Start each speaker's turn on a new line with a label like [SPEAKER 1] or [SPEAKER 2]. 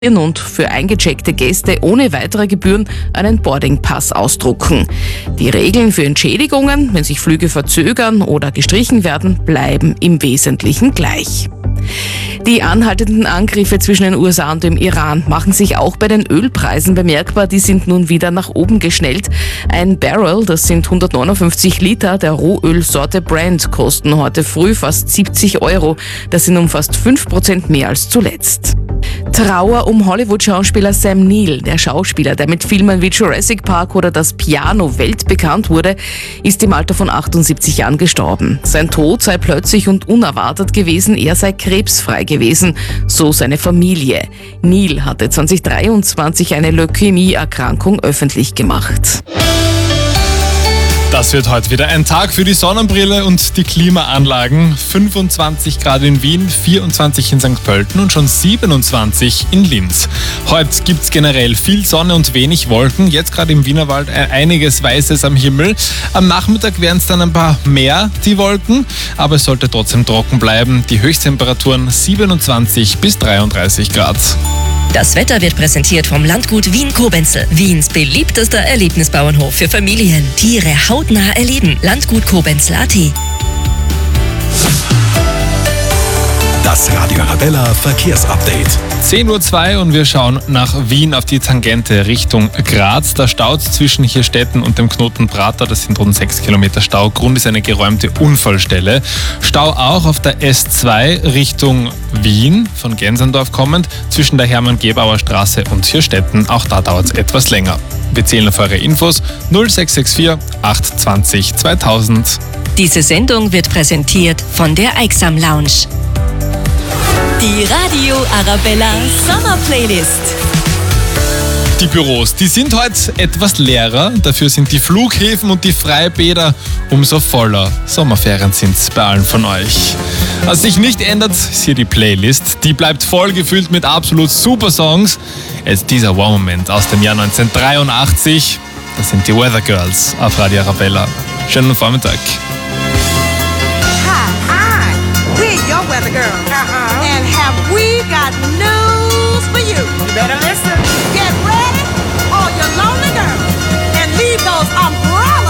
[SPEAKER 1] und für eingecheckte Gäste ohne weitere Gebühren einen Boardingpass ausdrucken. Die Regeln für Entschädigungen, wenn sich Flüge verzögern oder gestrichen werden, bleiben im Wesentlichen gleich. Die anhaltenden Angriffe zwischen den USA und dem Iran machen sich auch bei den Ölpreisen bemerkbar. Die sind nun wieder nach oben geschnellt. Ein Barrel, das sind 159 Liter der Rohölsorte Brent, kosten heute früh fast 70 Euro. Das sind um fast 5% mehr als zuletzt. Trauer um Hollywood-Schauspieler Sam Neill. Der Schauspieler, der mit Filmen wie Jurassic Park oder Das Piano weltbekannt wurde, ist im Alter von 78 Jahren gestorben. Sein Tod sei plötzlich und unerwartet gewesen, er sei krebsfrei gewesen, so seine Familie. Neill hatte 2023 eine Leukämie-Erkrankung öffentlich gemacht.
[SPEAKER 2] Das wird heute wieder ein Tag für die Sonnenbrille und die Klimaanlagen. 25 Grad in Wien, 24 in St. Pölten und schon 27 in Linz. Heute gibt es generell viel Sonne und wenig Wolken. Jetzt gerade im Wienerwald einiges Weißes am Himmel. Am Nachmittag werden es dann ein paar mehr, die Wolken. Aber es sollte trotzdem trocken bleiben. Die Höchsttemperaturen 27 bis 33 Grad.
[SPEAKER 3] Das Wetter wird präsentiert vom Landgut Wien-Kobenzl. Wiens beliebtester Erlebnisbauernhof für Familien. Tiere hautnah erleben. Landgutkobenzl.at.
[SPEAKER 4] Das Radio Arabella Verkehrsupdate.
[SPEAKER 2] 10:02 Uhr und wir schauen nach Wien auf die Tangente Richtung Graz. Da staut zwischen Hirstetten und dem Knoten Prater. Das sind rund 6 Kilometer Stau. Grund ist eine geräumte Unfallstelle. Stau auch auf der S2 Richtung Wien, von Gensendorf kommend, zwischen der Hermann-Gebauer Straße und Hirstetten. Auch da dauert es etwas länger. Wir zählen auf eure Infos 0664 820 2000.
[SPEAKER 3] Diese Sendung wird präsentiert von der Eiksam Lounge. Die Radio Arabella Summer Playlist.
[SPEAKER 2] Die Büros, die sind heute etwas leerer. Dafür sind die Flughäfen und die Freibäder umso voller. Sommerferien sind's bei allen von euch. Was sich nicht ändert, ist hier die Playlist. Die bleibt voll gefüllt mit absolut super Songs. Jetzt dieser Wow-Moment aus dem Jahr 1983. Das sind die Weather Girls auf Radio Arabella. Schönen Vormittag.
[SPEAKER 5] Hi, we're your weather girl. And have we got news for you? You better listen.